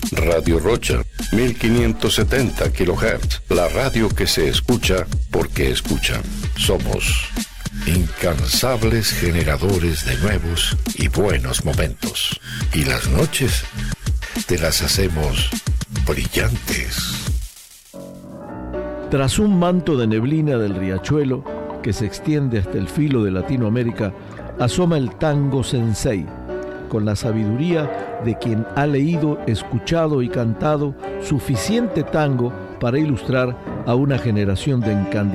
Radio Rocha, 1570 kHz, la radio que se escucha porque escucha. Somos incansables generadores de nuevos y buenos momentos. Y las noches te las hacemos brillantes. Tras un manto de neblina del riachuelo que se extiende hasta el filo de Latinoamérica, asoma el tango sensei, con la sabiduría de quien ha leído, escuchado y cantado suficiente tango para ilustrar a una generación de encandidiados